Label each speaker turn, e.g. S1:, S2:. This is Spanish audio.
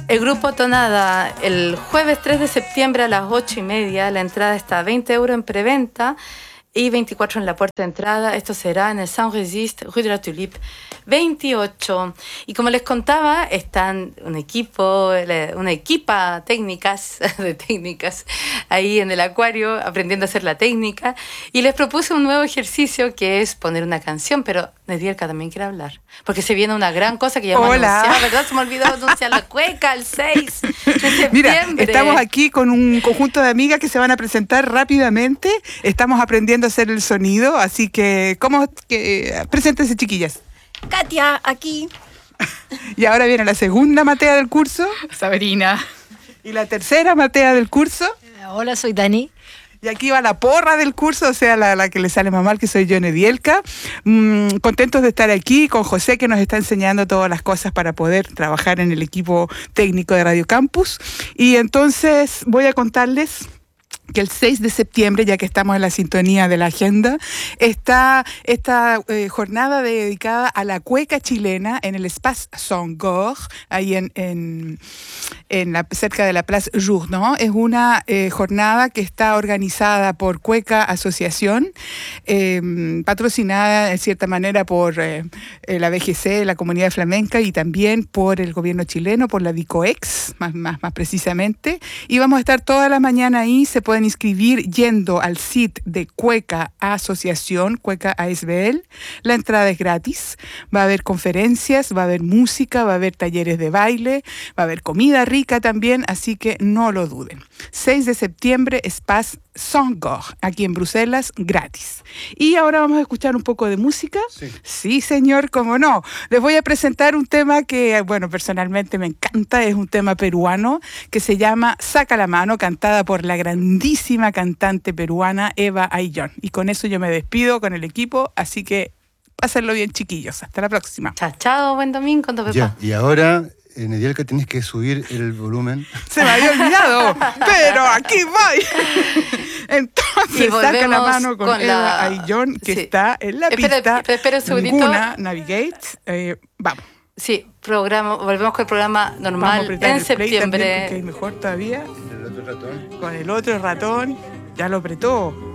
S1: El grupo Tonada, el jueves 3 de septiembre a las 8:30, la entrada está a 20 € en preventa y 24 en la puerta de entrada. Esto será en el Saint-Resist, Rue de la Tulipe 28. Y como les contaba, están un equipo, una equipa de técnicas ahí en el acuario aprendiendo a hacer la técnica. Y les propuse un nuevo ejercicio que es poner una canción, pero Nedielka también quiere hablar. Porque se viene una gran cosa que ya me anunciaba, ¿verdad? Se me olvidó anunciar la cueca el 6 de septiembre.
S2: Mira, estamos aquí con un conjunto de amigas que se van a presentar rápidamente. Estamos aprendiendo a hacer el sonido, así que, preséntense, chiquillas.
S3: Katia, aquí.
S2: Y ahora viene la segunda Matea del curso.
S4: Sabrina.
S2: Y la tercera Matea del curso.
S3: Hola, soy Dani.
S2: Y aquí va la porra del curso, o sea, la que le sale más mal, que soy yo, Nedielka. Contentos de estar aquí con José, que nos está enseñando todas las cosas para poder trabajar en el equipo técnico de Radio Campus. Y entonces voy a contarles que el 6 de septiembre, ya que estamos en la sintonía de la agenda, está esta jornada dedicada a la cueca chilena en el Espace Saint-Gorge, ahí cerca de la Place Jourdan. Es una jornada que está organizada por Cueca Asociación, patrocinada en cierta manera por la BGC, la Comunidad Flamenca, y también por el gobierno chileno, por la DICOEX, más precisamente. Y vamos a estar toda la mañana ahí. Se pueden inscribir yendo al sitio de Cueca Asociación, Cueca ASBL. La entrada es gratis. Va a haber conferencias, va a haber música, va a haber talleres de baile, va a haber comida rica también, así que no lo duden. 6 de septiembre, Espace Saint-Gorge, aquí en Bruselas, gratis. Y ahora vamos a escuchar un poco de música. Sí, señor, cómo no. Les voy a presentar un tema que, bueno, personalmente me encanta. Es un tema peruano que se llama Saca la mano, cantada por la grandísima cantante peruana Eva Ayllón. Y con eso yo me despido con el equipo, así que pásenlo bien, chiquillos. Hasta la próxima.
S1: Chao, chao, buen domingo, Pepa.
S5: Ya, y ahora, Nedielka, tienes que subir el volumen.
S2: Se me había olvidado, pero aquí voy. Entonces, saca la mano con Eva Ayllón, que está en la pista.
S1: Espera un segundito.
S2: Laguna Navigate. Vamos.
S1: Sí, volvemos con el programa normal en septiembre.
S2: Porque es mejor todavía.
S5: El otro ratón.
S2: Con el otro ratón, ya lo apretó.